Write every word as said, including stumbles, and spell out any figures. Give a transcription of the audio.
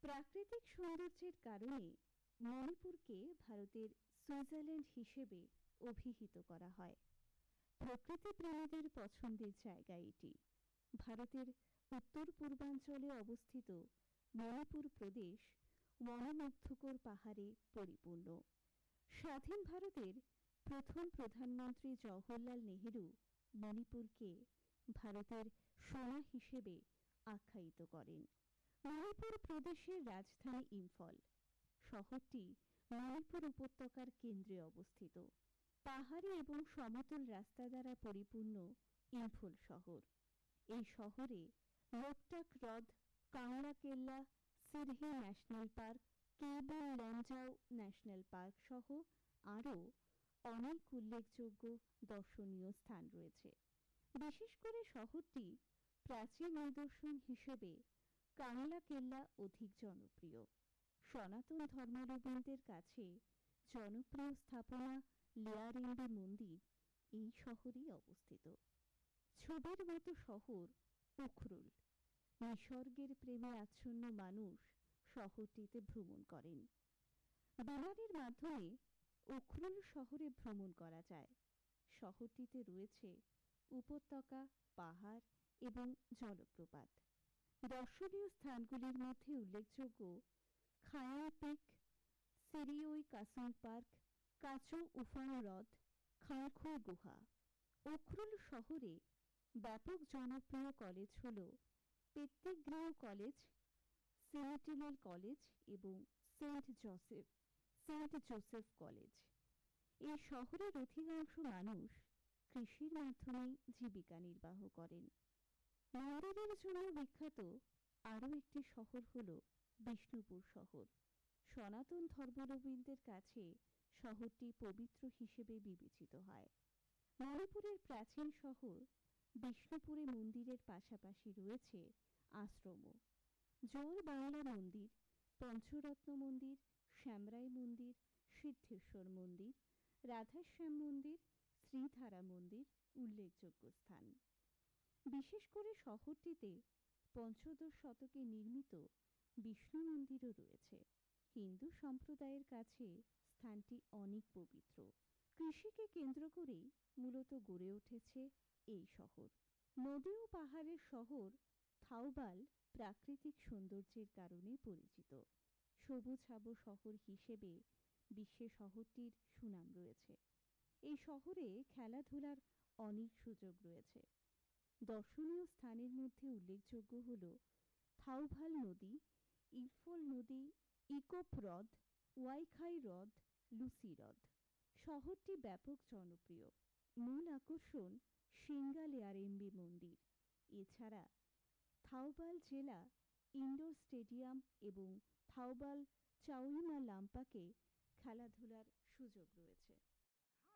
প্রাকৃতিক সৌন্দর্যের কারণে মণিপুরকে ভারতের সুইজারল্যান্ড হিসেবে অভিহিত করা হয়। প্রকৃতি প্রেমীদের পছন্দের জায়গা এটি। ভারতের উত্তর পূর্বাঞ্চলে অবস্থিত মণিপুর প্রদেশ মনোমুগ্ধকর পাহাড়ে পরিপূর্ণ। স্বাধীন ভারতের প্রথম প্রধানমন্ত্রী জওহরলাল নেহেরু মণিপুরকে ভারতের সোনা হিসেবে আখ্যায়িত করেন। মণিপুর প্রদেশের রাজধানী ইম্ফল। শহরটি মণিপুর উপত্যকার কেন্দ্রে অবস্থিত। পাহাড়ি এবং সমতল রাস্তা দ্বারা পরিপূর্ণ ইম্ফল শহর। এই শহরে লোকটাক হ্রদ, কাংলা কেল্লা, সিরহি ন্যাশনাল পার্ক, কেবল ল্যামজাও ন্যাশনাল পার্ক সহ আরও অনেক উল্লেখযোগ্য দর্শনীয় স্থান রয়েছে। বিশেষ করে শহরটি প্রাচীন নিদর্শন হিসেবে কাংলা কেল্লা অধিক জনপ্রিয়। সনাতন ধর্মাবলম্বীদের কাছে জনপ্রিয় স্থাপনা লিয়ারেন্ডি মন্দির এই শহরেই অবস্থিত। ছবির মতো শহর উখরুল। নিসর্গের প্রেমে আচ্ছন্ন মানুষ শহরটিতে ভ্রমণ করেন। বিমানের মাধ্যমে উখরুল শহরে ভ্রমণ করা যায়। শহরটিতে রয়েছে উপত্যকা, পাহাড় এবং জলপ্রপাত। দর্শনীয় স্থানগুলির মধ্যে উল্লেখযোগ্য খায়াং পিক, সিরিওই কাসং পার্ক, কাচো উফাং হ্রদ, খাংখুই গুহা। উখরুল শহরে ব্যাপক জনপ্রিয় কলেজ হল পেত্তিগ্রিউ কলেজ, সেন্টিনেল কলেজ এবং Saint Joseph Saint Joseph college. এই শহরের অধিকাংশ মানুষ কৃষির মাধ্যমে জীবিকা নির্বাহ করেন। মন্দিরের জন্য বিখ্যাত আরও একটি শহর হল বিষ্ণুপুর শহর। সনাতন ধর্মাবলম্বীদের কাছে শহরটি পবিত্র হিসেবে বিবেচিত হয়। মণিপুরের প্রাচীন শহর বিষ্ণুপুরে মন্দিরের পাশাপাশি রয়েছে আশ্রমও। জোর বাংলা মন্দির, পঞ্চরত্ন মন্দির, শ্যামরাই মন্দির, সিদ্ধেশ্বর মন্দির, রাধাশ্যাম মন্দির, শ্রীধারা মন্দির উল্লেখযোগ্য স্থান। বিশেষ করে শহরটিতে পঞ্চদশ শতকে নির্মিত বিষ্ণু মন্দিরও রয়েছে। হিন্দু সম্প্রদায়ের কাছে স্থানটি অনেক পবিত্র। কৃষিকে কেন্দ্র করেই মূলত গড়ে উঠেছে এই শহর। নদী ও পাহাড়ের শহর থাউবাল প্রাকৃতিক সৌন্দর্যের কারণে পরিচিত। সবুজ-আবু শহর হিসেবে বিশ্বে শহরটির সুনাম রয়েছে। এই শহরে খেলাধুলার অনেক সুযোগ রয়েছে। দর্শনীয় স্থানের মধ্যে উল্লেখযোগ্য হল থাউভাল নদী, ইম্ফল নদী, ইকোপ হ্রদ, ওয়াইখাই হ্রদ, লুসি হ্রদ। শহরটি ব্যাপক জনপ্রিয়। মূল আকর্ষণ সিঙ্গা লিয়ারেম্বি মন্দির। এছাড়া থাউবাল জেলা ইনডোর স্টেডিয়াম এবং থাউবাল চাউইমা লাম্পাকে খেলাধুলার সুযোগ রয়েছে।